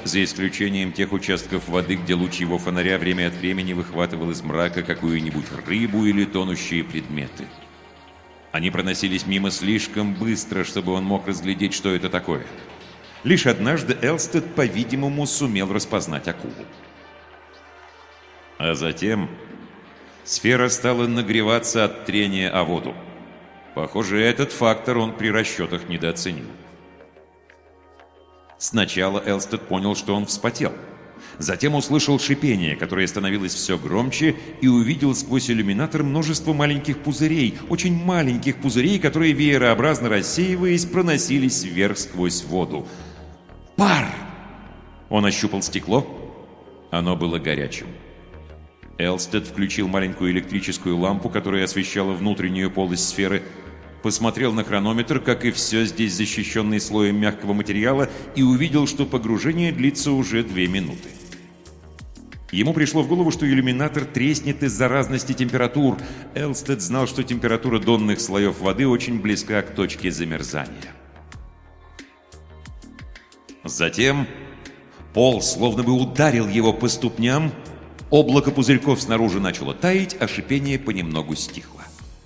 за исключением тех участков воды, где луч его фонаря время от времени выхватывал из мрака какую-нибудь рыбу или тонущие предметы. Они проносились мимо слишком быстро, чтобы он мог разглядеть, что это такое. Лишь однажды Элстед, по-видимому, сумел распознать акулу. А затем сфера стала нагреваться от трения о воду. Похоже, этот фактор он при расчетах недооценил. Сначала Элстед понял, что он вспотел. Затем услышал шипение, которое становилось все громче, и увидел сквозь иллюминатор множество маленьких пузырей, очень маленьких пузырей, которые, веерообразно рассеиваясь, проносились вверх сквозь воду. «Пар!» Он ощупал стекло. Оно было горячим. Элстед включил маленькую электрическую лампу, которая освещала внутреннюю полость сферы, посмотрел на хронометр, как и все здесь защищенный слоем мягкого материала, и увидел, что погружение длится уже 2 минуты. Ему пришло в голову, что иллюминатор треснет из-за разности температур. Элстед знал, что температура донных слоев воды очень близка к точке замерзания. Затем пол словно бы ударил его по ступням, облако пузырьков снаружи начало таять, а шипение понемногу стихло.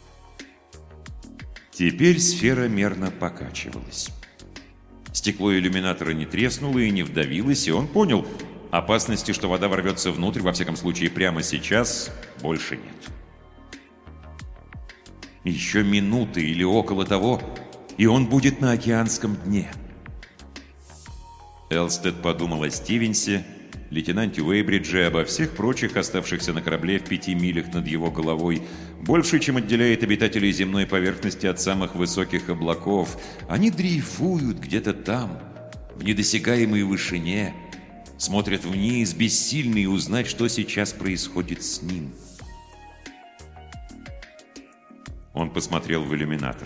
Теперь сфера мерно покачивалась. Стекло иллюминатора не треснуло и не вдавилось, и он понял, опасности, что вода ворвется внутрь, во всяком случае прямо сейчас, больше нет. Еще минуты или около того, и он будет на океанском дне. Элстед подумал о Стивенсе, лейтенанте Уэйбридже, обо всех прочих, оставшихся на корабле в 5 милях над его головой, больше, чем отделяет обитателей земной поверхности от самых высоких облаков. Они дрейфуют где-то там, в недосягаемой вышине, смотрят вниз, бессильные узнать, что сейчас происходит с ним. Он посмотрел в иллюминатор.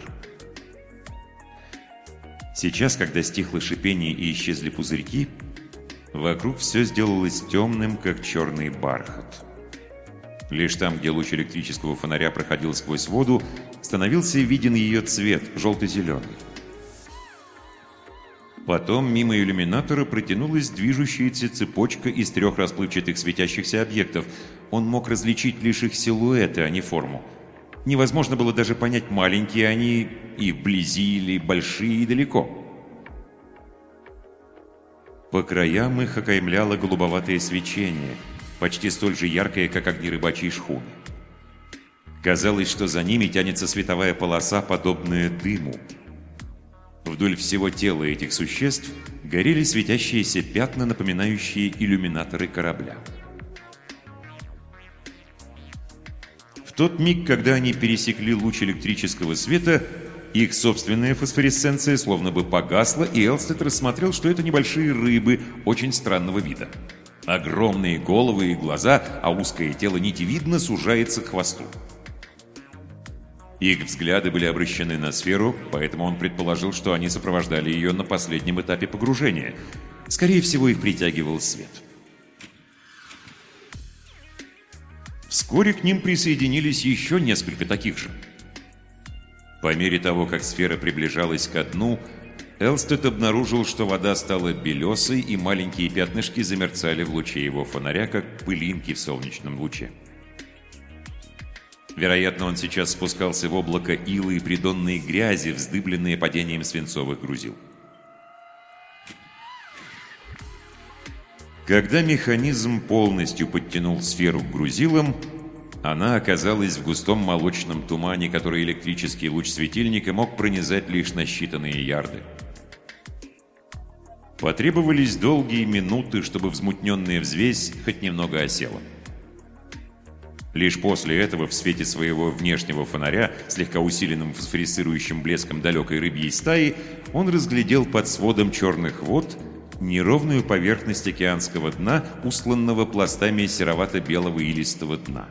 Сейчас, когда стихло шипение и исчезли пузырьки, вокруг все сделалось темным, как черный бархат. Лишь там, где луч электрического фонаря проходил сквозь воду, становился виден ее цвет, желто-зеленый. Потом мимо иллюминатора протянулась движущаяся цепочка из 3 расплывчатых светящихся объектов. Он мог различить лишь их силуэты, а не форму. Невозможно было даже понять, маленькие они и вблизи, или большие и далеко. По краям их окаймляло голубоватое свечение, почти столь же яркое, как огни рыбачьей шхуны. Казалось, что за ними тянется световая полоса, подобная дыму. Вдоль всего тела этих существ горели светящиеся пятна, напоминающие иллюминаторы корабля. В тот миг, когда они пересекли луч электрического света, их собственная фосфоресценция словно бы погасла, и Элстед рассмотрел, что это небольшие рыбы очень странного вида. Огромные головы и глаза, а узкое тело нитевидно сужается к хвосту. Их взгляды были обращены на сферу, поэтому он предположил, что они сопровождали ее на последнем этапе погружения. Скорее всего, их притягивал свет. Вскоре к ним присоединились еще несколько таких же. По мере того, как сфера приближалась ко дну, Элстед обнаружил, что вода стала белесой, и маленькие пятнышки замерцали в луче его фонаря, как пылинки в солнечном луче. Вероятно, он сейчас спускался в облако ила и придонной грязи, вздыбленные падением свинцовых грузил. Когда механизм полностью подтянул сферу к грузилам, она оказалась в густом молочном тумане, который электрический луч светильника мог пронизать лишь на считанные ярды. Потребовались долгие минуты, чтобы взмутненная взвесь хоть немного осела. Лишь после этого в свете своего внешнего фонаря, слегка усиленным фосфорицирующим блеском далекой рыбьей стаи, он разглядел под сводом черных вод неровную поверхность океанского дна, устланного пластами серовато-белого илистого дна.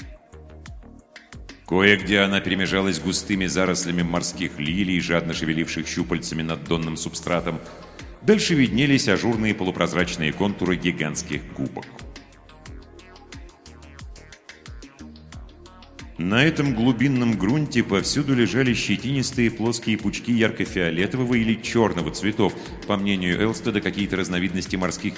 Кое-где она перемежалась густыми зарослями морских лилий, жадно шевеливших щупальцами над донным субстратом. Дальше виднелись ажурные полупрозрачные контуры гигантских губок. На этом глубинном грунте повсюду лежали щетинистые плоские пучки ярко-фиолетового или черного цветов, по мнению Элстеда, какие-то разновидности морских